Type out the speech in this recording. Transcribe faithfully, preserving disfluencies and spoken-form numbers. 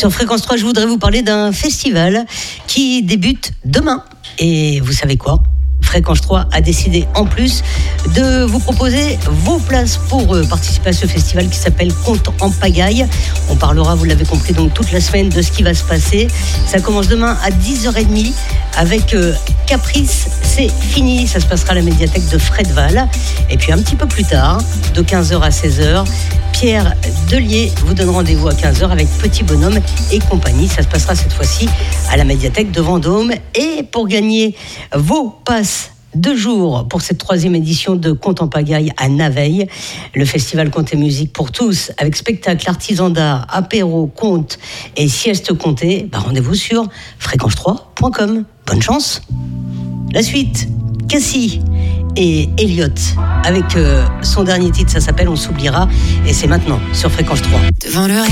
Sur Fréquence trois, je voudrais vous parler d'un festival qui débute demain. Et vous savez quoi ? Fréquence trois a décidé en plus de vous proposer vos places pour euh, participer à ce festival qui s'appelle Contes en pagaille. On parlera, vous l'avez compris, donc toute la semaine de ce qui va se passer. Ça commence demain à dix heures trente avec euh, Caprice, c'est fini. Ça se passera à la médiathèque de Fredval. Et puis un petit peu plus tard, de quinze heures à seize heures, Pierre Delier vous donne rendez-vous à quinze heures avec Petit Bonhomme et compagnie. Ça se passera cette fois-ci à la médiathèque de Vendôme. Et pour gagner vos passes de jour pour cette troisième édition de Contes en pagaille à Naveil, le festival Contes et musique pour tous, avec spectacle, artisans d'art, apéro, contes et sieste comptée, bah rendez-vous sur fréquence trois point com. Bonne chance. La suite, Cassie et Elliot avec euh, son dernier titre, ça s'appelle On s'oubliera, et c'est maintenant sur Fréquence trois. Devant le